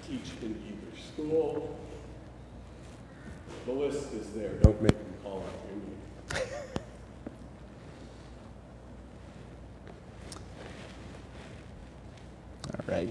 teach in either school. The list is there. Don't make them call out your name. All right.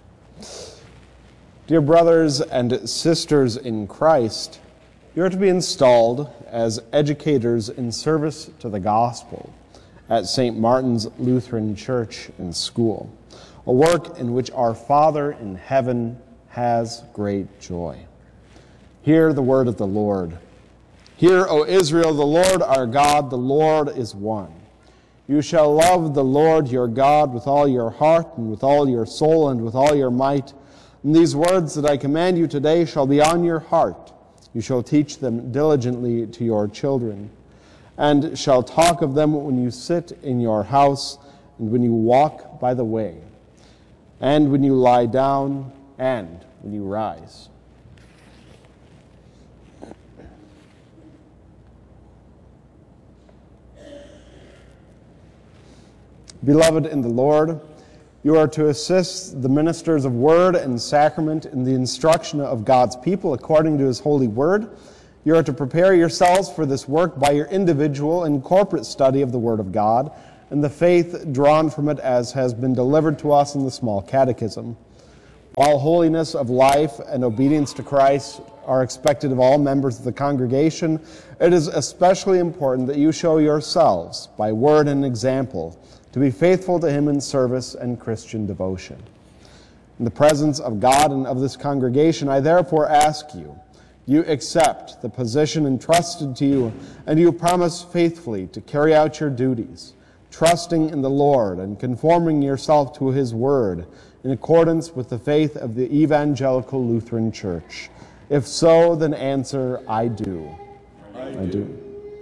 Dear brothers and sisters in Christ, you are to be installed as educators in service to the gospel at St. Martin's Lutheran Church and School, a work in which our Father in heaven has great joy. Hear the word of the Lord. Hear, O Israel, the Lord our God, the Lord is one. You shall love the Lord your God with all your heart and with all your soul and with all your might. And these words that I command you today shall be on your heart. You shall teach them diligently to your children, and shall talk of them when you sit in your house, and when you walk by the way, and when you lie down, and when you rise. Beloved in the Lord, you are to assist the ministers of word and sacrament in the instruction of God's people according to his holy word. You are to prepare yourselves for this work by your individual and corporate study of the word of God and the faith drawn from it as has been delivered to us in the small catechism. While holiness of life and obedience to Christ are expected of all members of the congregation, it is especially important that you show yourselves, by word and example, to be faithful to him in service and Christian devotion. In the presence of God and of this congregation, I therefore ask you, you accept the position entrusted to you, and you promise faithfully to carry out your duties, trusting in the Lord and conforming yourself to his word in accordance with the faith of the Evangelical Lutheran Church. If so, then answer, I do. I do.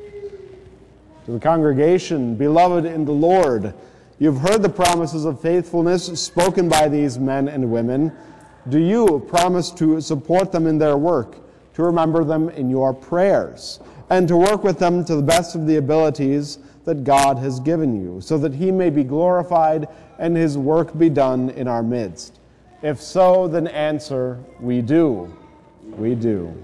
To the congregation, beloved in the Lord, you've heard the promises of faithfulness spoken by these men and women. Do you promise to support them in their work, to remember them in your prayers, and to work with them to the best of the abilities that God has given you, so that he may be glorified and his work be done in our midst? If so, then answer, we do. We do.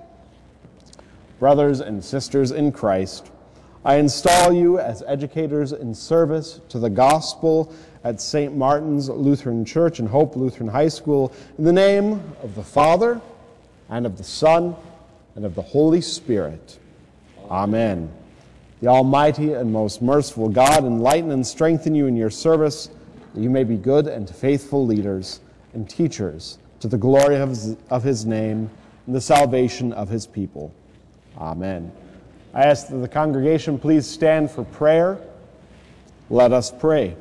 Brothers and sisters in Christ, I install you as educators in service to the gospel at St. Martin's Lutheran Church and Hope Lutheran High School in the name of the Father, and of the Son, and of the Holy Spirit. Amen. The Almighty and most merciful God enlighten and strengthen you in your service, that you may be good and faithful leaders and teachers to the glory of his name and the salvation of his people. Amen. I ask that the congregation please stand for prayer. Let us pray.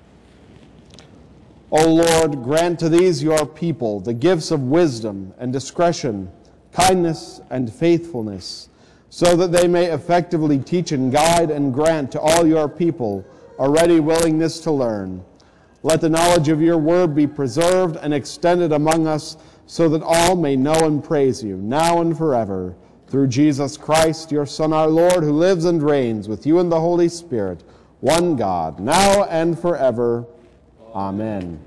O Lord, grant to these your people the gifts of wisdom and discretion, kindness and faithfulness, so that they may effectively teach and guide and grant to all your people a ready willingness to learn. Let the knowledge of your word be preserved and extended among us, so that all may know and praise you, now and forever, through Jesus Christ, your Son, our Lord, who lives and reigns with you in the Holy Spirit, one God, now and forever. Amen.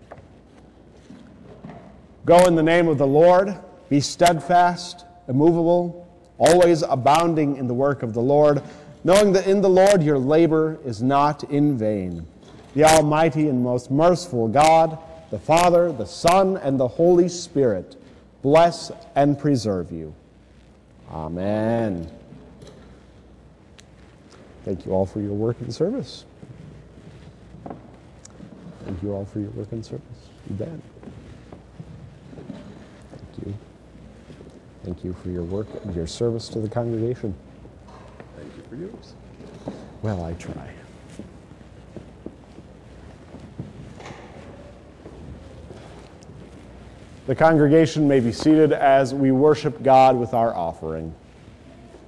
Go in the name of the Lord, be steadfast, immovable, always abounding in the work of the Lord, knowing that in the Lord your labor is not in vain. The Almighty and most merciful God, the Father, the Son, and the Holy Spirit, bless and preserve you. Amen. Thank you all for your work and service. Thank you all for your work and service. You bet. Thank you. Thank you for your work and your service to the congregation. Thank you for yours. Well, I try. The congregation may be seated as we worship God with our offering.